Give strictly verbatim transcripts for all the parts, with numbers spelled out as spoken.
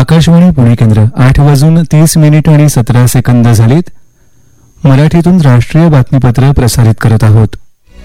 आकाशवाणी पुणे केंद्र आठ वाजून तीस मिनिट आणि सतरा सेकंद झालीत. मराठीतून राष्ट्रीय बातमीपत्र प्रसारित करत आहोत.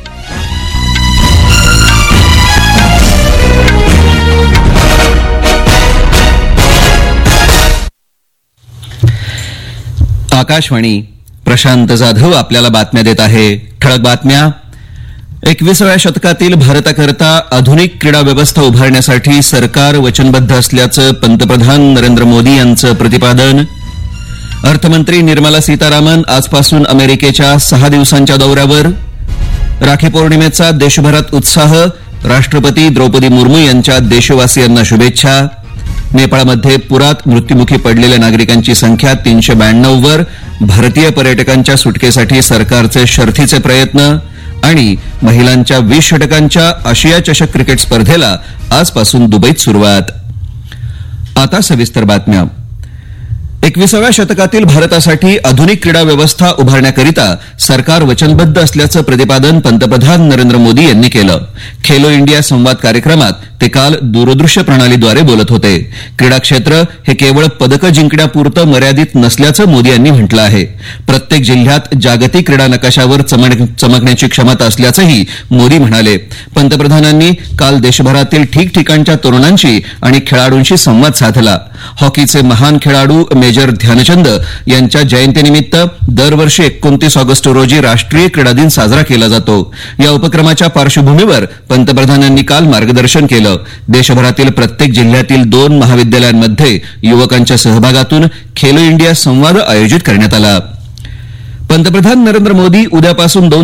आकाशवाणी. प्रशांत जाधव आपल्याला बातम्या देत आहे. ठळक बातम्या. एकविसाव्या शतकातील भारताकरता आधुनिक क्रीडा व्यवस्था उभारण्यासाठी सरकार वचनबद्ध असल्याचं पंतप्रधान नरेंद्र मोदी यांचं प्रतिपादन. अर्थमंत्री निर्मला सीतारामन आजपासून अमेरिकेच्या सहा दिवसांच्या दौऱ्यावर. राखी पौर्णिमेचा देशभरात उत्साह. राष्ट्रपती द्रौपदी मुर्मू यांच्या देशवासियांना शुभेच्छा. नेपाळमध्ये पुरात मृत्युमुखी पडलेल्या नागरिकांची संख्या तीनशे ब्याण्णव वर. भारतीय पर्यटकांच्या सुटकेसाठी सरकारचे शर्थीचे प्रयत्न. आणि महिलांच्या वीस षटकांच्या आशिया चषक क्रिकेट स्पर्धेला आजपासून दुबईत सुरुवात. आता सविस्तर बातम्या. एकविसाव्या शतकातील भारतासाठी आधुनिक क्रीडा व्यवस्था उभारण्याकरिता सरकार वचनबद्ध असल्याचं प्रतिपादन पंतप्रधान नरेंद्र मोदी यांनी केलं. खेलो इंडिया संवाद कार्यक्रमात ते काल दूरदृश्य प्रणालीद्वारे बोलत होते. क्रीडा क्षेत्र हे केवळ पदकं जिंकण्यापुरतं मर्यादित नसल्याचं मोदी यांनी म्हटलं आहे. प्रत्येक जिल्ह्यात जागतिक क्रीडा नकाशावर चमकण्याची क्षमता असल्याचंही मोदी म्हणाले. पंतप्रधानांनी काल देशभरातील ठिकठिकाणच्या तरुणांशी आणि खेळाडूंशी संवाद साधला. हॉकीचे महान खेळाडू मेजर ध्यानचंद यांच्या जयंतीनिमित्त दरवर्षी एकोणतीस ऑगस्ट रोजी राष्ट्रीय क्रीडा दिन साजरा केला जातो. या उपक्रमाच्या पार्श्वभूमीवर पंतप्रधानांनी काल मार्गदर्शन केलं. देशभरातील प्रत्येक जिल्ह्यातील दोन महाविद्यालयांमध्ये युवकांच्या सहभागातून खेलो इंडिया संवाद आयोजित करण्यात आला. पंतप्रधान नरेंद्र मोदी उद्यापासून दोन